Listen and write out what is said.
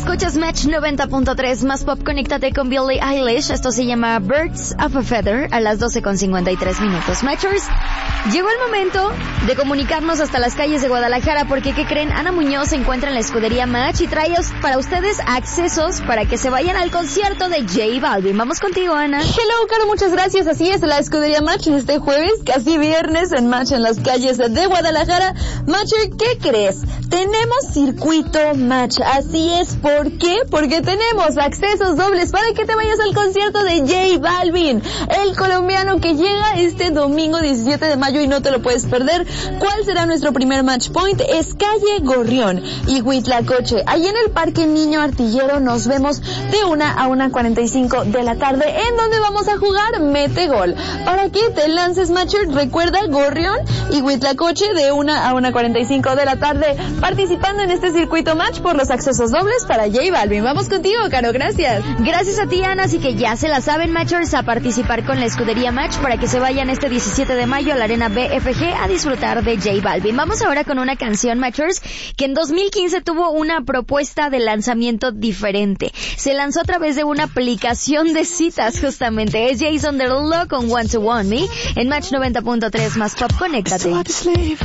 Escuchas Match 90.3 más pop, conéctate con Billie Eilish. Esto se llama Birds of a Feather a las 12:53. Matchers, llegó el momento de comunicarnos hasta las calles de Guadalajara porque, ¿qué creen? Ana Muñoz se encuentra en la escudería Match y trae para ustedes accesos para que se vayan al concierto de J Balvin. Vamos contigo, Ana. Hello, Caro, muchas gracias. Así es, la escudería Match este jueves, casi viernes, en Match en las calles de Guadalajara. Matcher, ¿qué crees? Tenemos circuito Match. Así es, ¿por qué? Porque tenemos accesos dobles para que te vayas al concierto de J Balvin, el colombiano que llega este domingo 17 de mayo y no te lo puedes perder. ¿Cuál será nuestro primer match point? Es calle Gorrión y Huitlacoche. Ahí en el Parque Niño Artillero nos vemos de 1 a 1:45 de la tarde, en donde vamos a jugar Mete Gol. Para que te lances, Matcher, recuerda Gorrión y Huitlacoche de 1 a 1:45 de la tarde, participando en este circuito Match por los accesos dobles para J Balvin. Vamos contigo, Caro, gracias. Gracias a ti, Ana, así que ya se la saben, Matchers, a participar con la escudería Match para que se vayan este 17 de mayo a la Arena BFG a disfrutar de J Balvin. Vamos ahora con una canción, Matchers, que en 2015 tuvo una propuesta de lanzamiento diferente. Se lanzó a través de una aplicación de citas, justamente. Es Jason Derulo con Want to Want Me en Match 90.3 más pop, conéctate.